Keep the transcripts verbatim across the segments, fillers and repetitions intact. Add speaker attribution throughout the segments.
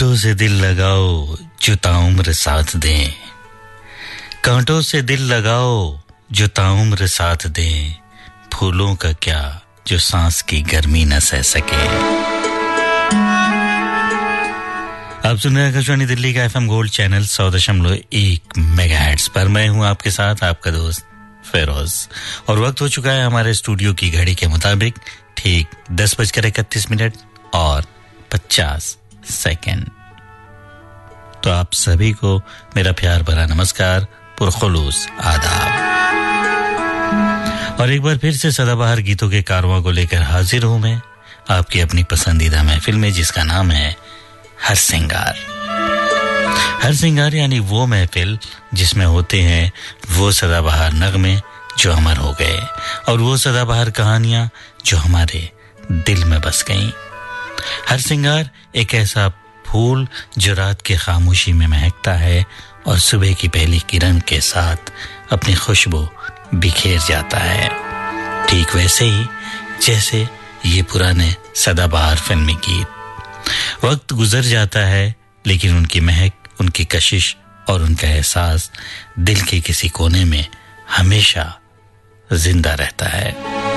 Speaker 1: कांटों से दिल लगाओ जो ताउम्र साथ दें, कांटों से दिल लगाओ जो ताउम्र साथ दें, फूलों का क्या जो सांस की गर्मी न सह सके। आप सुन रहे हैं आकाशवाणी दिल्ली का एफएम गोल्ड चैनल सौ दशमलव एक मेगाहर्ट्ज पर। मैं हूं आपके साथ आपका दोस्त फेरोज, और वक्त हो चुका है हमारे स्टूडियो की घड़ी के मुताबिक ठीक दस बजकर इकतीस मिनट और पचास सेकंड। तो आप सभी को मेरा प्यार भरा नमस्कार, पुरखुलूस आदाब। और एक बार फिर से सदाबहार गीतों के कारवां को लेकर हाजिर हूं मैं, आपकी अपनी पसंदीदा महफिल में, जिसका नाम है हर सिंगार। हर सिंगार यानी वो महफिल जिसमें होते हैं वो सदाबहार नगमे जो अमर हो गए, और वो सदाबहार कहानियां जो हमारे दिल में बस गईं। हर सिंगार एक ऐसा फूल जो रात के खामोशी में महकता है और सुबह की पहली किरण के साथ अपनी खुशबू बिखेर जाता है, ठीक वैसे ही जैसे ये पुराने सदाबहार फिल्मी गीत। वक्त गुजर जाता है लेकिन उनकी महक, उनकी कशिश और उनका एहसास दिल के किसी कोने में हमेशा जिंदा रहता है।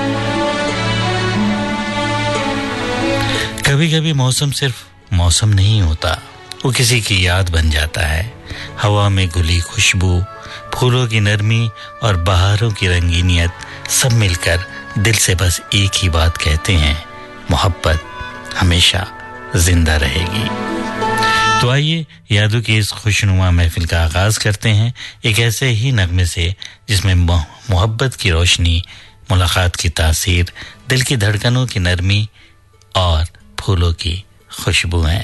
Speaker 1: कभी कभी मौसम सिर्फ मौसम नहीं होता, वो किसी की याद बन जाता है। हवा में घुली खुशबू, फूलों की नरमी और बहारों की रंगीनियत सब मिलकर दिल से बस एक ही बात कहते हैं, मोहब्बत हमेशा जिंदा रहेगी। तो आइए यादों की इस खुशनुमा महफिल का आगाज करते हैं एक ऐसे ही नगमे से जिसमें मोहब्बत की रोशनी, मुलाकात की तासीर, दिल की धड़कनों की नरमी और फूलों की खुशबू है।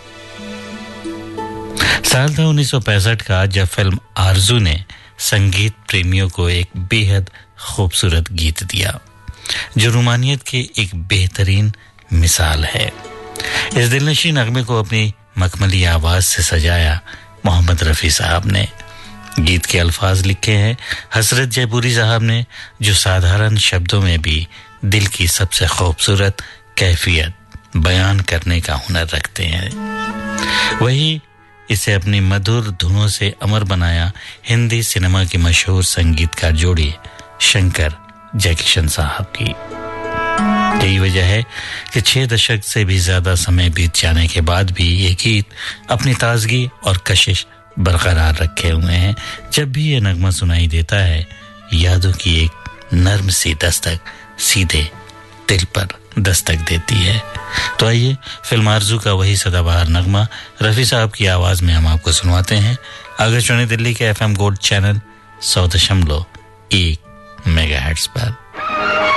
Speaker 1: साल था उन्नीस सौ पैंसठ का जब फिल्म आरज़ू ने संगीत प्रेमियों को एक बेहद खूबसूरत गीत दिया जो रूमानियत की एक बेहतरीन मिसाल है। इस दिलनशी नगमे को अपनी मखमली आवाज से सजाया मोहम्मद रफी साहब ने। गीत के अल्फाज लिखे हैं हसरत जयपुरी साहब ने, जो साधारण शब्दों में भी दिल की सबसे खूबसूरत कैफियत बयान करने का हुनर रखते हैं। वही इसे अपनी मधुर धुनों से अमर बनाया हिंदी सिनेमा की मशहूर संगीतकार जोड़ी शंकर जयकिशन साहब की। यही वजह है कि छह दशक से भी ज्यादा समय बीत जाने के बाद भी ये गीत अपनी ताजगी और कशिश बरकरार रखे हुए हैं। जब भी ये नगमा सुनाई देता है, यादों की एक नर्म सी दस्तक सीधे दिल पर दस्तक देती है। तो आइए फिल्म आरज़ू का वही सदाबहार नगमा रफी साहब की आवाज में हम आपको सुनवाते हैं आकाशवाणी दिल्ली के एफएम गोल्ड चैनल सौ दशमलव एक मेगाहर्ट्ज पर।